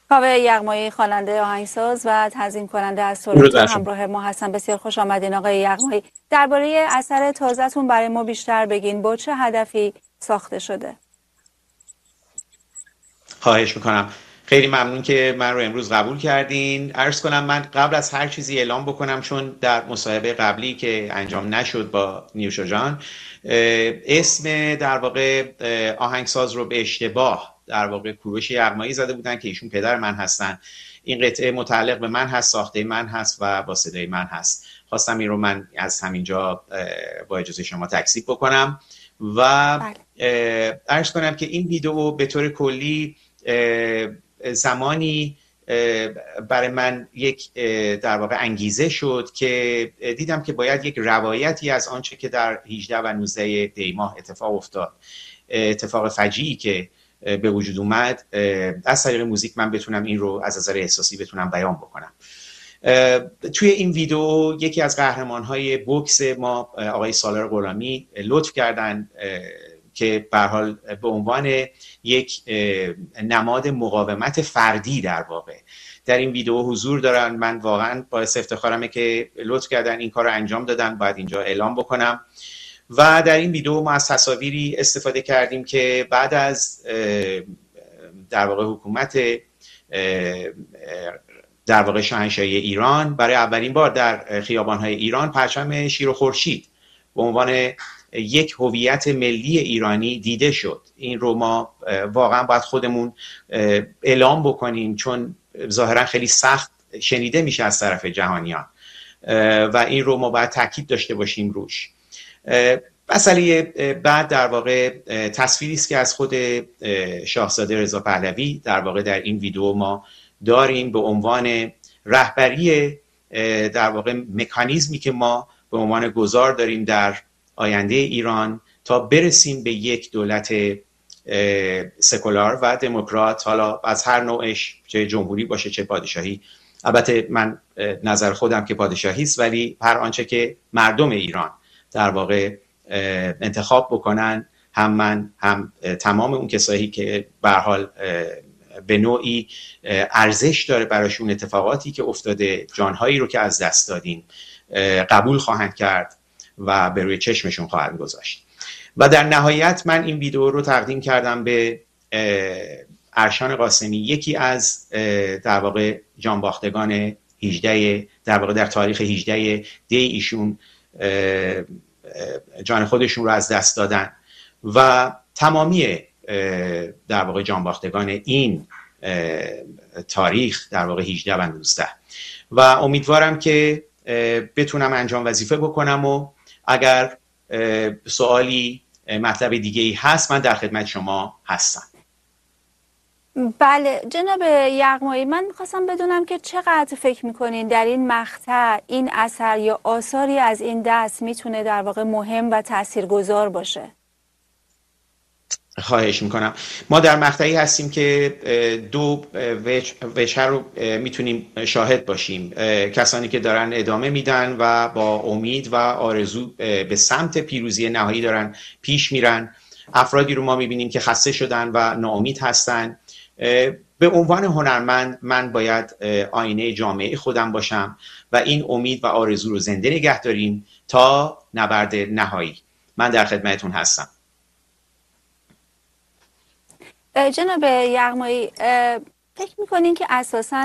کاوه یغمایی خواننده آهنگساز و تنظیم کننده از درود تورنتو بر شما. همراه ما هستن. بسیار خوش آمدین آقای یغمایی. درباره اثر تازه‌تون برای ما بیشتر بگین. با چه هدفی ساخته شده؟ خواهش میکنم. خیلی ممنون که من رو امروز قبول کردین. عرض کنم من قبل از هر چیزی اعلام بکنم، چون در مصاحبه قبلی که انجام نشد با نیوشا جان، اسم در واقع آهنگساز رو به اشتباه در واقع کوروش یغمایی زده بودن که ایشون پدر من هستن. این قطعه متعلق به من هست، ساخته من هست و با صدای من هست. خواستم این رو من از همینجا با اجازه شما تکذیب بکنم و بله. عرض کنم که این ویدیو به طور کلی زمانی برای من یک در واقع انگیزه شد که دیدم که باید یک روایتی از آنچه که در 18 و 19 دی ماه اتفاق افتاد، اتفاق فجیعی که به وجود اومد، از طریق موزیک من بتونم این رو از نظر احساسی بتونم بیان بکنم. توی این ویدیو یکی از قهرمان‌های بوکس ما، آقای سالار غلامی، لطف کردن که به هر حال به عنوان یک نماد مقاومت فردی در واقع در این ویدیو حضور دارن. من واقعا باعث افتخارمه که لطف کردن این کار رو انجام دادن، باید اینجا اعلام بکنم. و در این ویدیو ما از تصاویری استفاده کردیم که بعد از در واقع حکومت در واقع شاهنشاهی ایران برای اولین بار در خیابان‌های ایران پرچم شیر و خورشید به عنوان یک هویت ملی ایرانی دیده شد. این رو ما واقعا باید خودمون اعلام بکنیم، چون ظاهرا خیلی سخت شنیده میشه از طرف جهانیان و این رو ما باید تاکید داشته باشیم روش. مسئله بعد در واقع تصویری است که از خود شاهزاده رضا پهلوی در واقع در این ویدیو ما داریم به عنوان رهبری در واقع مکانیزمی که ما به عنوان گذار داریم در آینده ایران تا برسیم به یک دولت سکولار و دموکرات، حالا از هر نوعش، چه جمهوری باشه چه پادشاهی. البته من نظر خودم که پادشاهی است، ولی هر آنچه که مردم ایران در واقع انتخاب بکنن، هم من هم تمام اون کسایی که به هر حال به نوعی ارزش داره براشون اتفاقاتی که افتاده، جانهایی رو که از دست دادین، قبول خواهند کرد و به روی چشمشون خواهند گذاشت. و در نهایت من این ویدیو رو تقدیم کردم به ارشان قاسمی، یکی از در واقع جانباختگان 18 در واقع در تاریخ 18 دی ایشون جان خودشون رو از دست دادن و تمامی در واقع جانباختگان این تاریخ در واقع 18 و 19. و امیدوارم که بتونم انجام وظیفه بکنم و اگر سوالی مطلب دیگه‌ای هست من در خدمت شما هستم. بله جناب یغمایی، من میخواستم بدونم که چقدر فکر میکنین در این مقطع این اثر یا آثاری از این دست میتونه در واقع مهم و تاثیرگذار باشه؟ خواهش میکنم. ما در مقطعی هستیم که دو وجه رو میتونیم شاهد باشیم. کسانی که دارن ادامه میدن و با امید و آرزو به سمت پیروزی نهایی دارن پیش میرن. افرادی رو ما میبینیم که خسته شدن و ناامید هستن. به عنوان هنرمند من باید آینه جامعه خودم باشم و این امید و آرزو رو زنده نگه داریم تا نبرد نهایی. من در خدمتتون هستم. جناب یغمایی، فکر میکنین که اساساً